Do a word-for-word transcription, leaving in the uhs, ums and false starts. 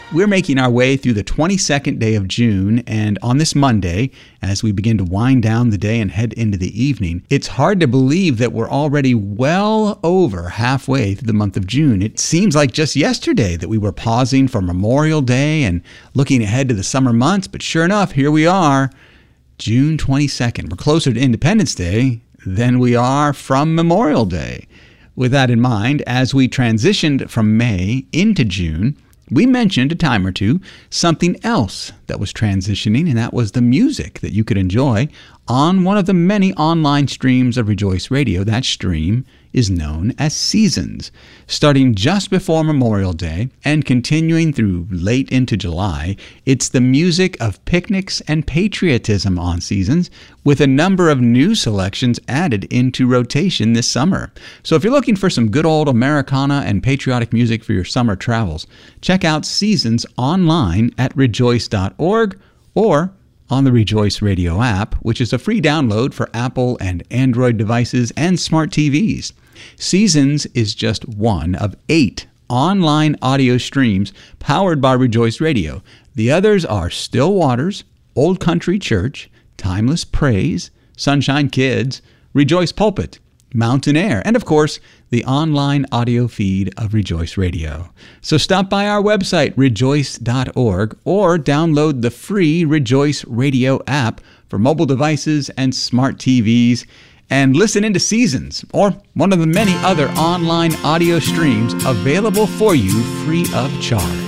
We're making our way through the twenty-second day of June, and on this Monday, as we begin to wind down the day and head into the evening, it's hard to believe that we're already well over halfway through the month of June. It seems like just yesterday that we were pausing for Memorial Day and looking ahead to the summer months, but sure enough, here we are, June twenty-second. We're closer to Independence Day than we are from Memorial Day. With that in mind, as we transitioned from May into June, we mentioned a time or two something else that was transitioning, and that was the music that you could enjoy on one of the many online streams of Rejoice Radio. That stream is known as Seasons. Starting just before Memorial Day and continuing through late into July, it's the music of picnics and patriotism on Seasons, with a number of new selections added into rotation this summer. So if you're looking for some good old Americana and patriotic music for your summer travels, check out Seasons online at rejoice dot org or on the Rejoice Radio app, which is a free download for Apple and Android devices and smart T Vs. Seasons is just one of eight online audio streams powered by Rejoice Radio. The others are Still Waters, Old Country Church, Timeless Praise, Sunshine Kids, Rejoice Pulpit, Mountain Air, and of course, the online audio feed of Rejoice Radio. So stop by our website, rejoice dot org, or download the free Rejoice Radio app for mobile devices and smart T Vs, and listen into Seasons, or one of the many other online audio streams available for you free of charge.